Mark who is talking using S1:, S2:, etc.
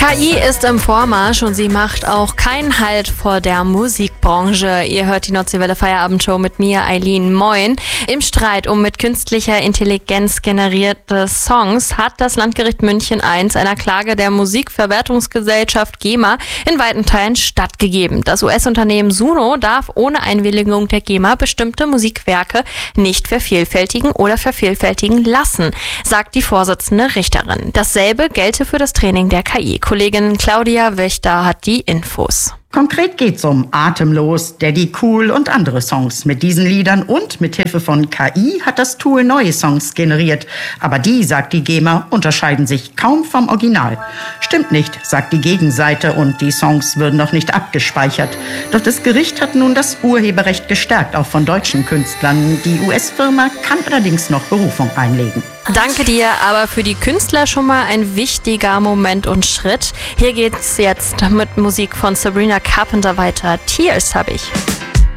S1: KI ist im Vormarsch und sie macht auch keinen Halt vor der Musikbranche. Ihr hört die Nordseewelle Feierabendshow mit mir, Eileen. Moin. Im Streit um mit künstlicher Intelligenz generierte Songs hat das Landgericht München I einer Klage der Musikverwertungsgesellschaft GEMA in weiten Teilen stattgegeben. Das US-Unternehmen Suno darf ohne Einwilligung der GEMA bestimmte Musikwerke nicht vervielfältigen oder vervielfältigen lassen, sagt die Vorsitzende Richterin. Dasselbe gelte für das Training der KI. Kollegin Claudia Wächter hat die Infos.
S2: Konkret geht's um Atemlos, Daddy Cool und andere Songs. Mit diesen Liedern und mit Hilfe von KI hat das Tool neue Songs generiert. Aber die, sagt die GEMA, unterscheiden sich kaum vom Original. Stimmt nicht, sagt die Gegenseite, und die Songs würden noch nicht abgespeichert. Doch das Gericht hat nun das Urheberrecht gestärkt, auch von deutschen Künstlern. Die US-Firma kann allerdings noch Berufung einlegen.
S1: Danke dir, aber für die Künstler schon mal ein wichtiger Moment und Schritt. Hier geht's jetzt mit Musik von Sabrina Carpenter weiter. Tears habe ich.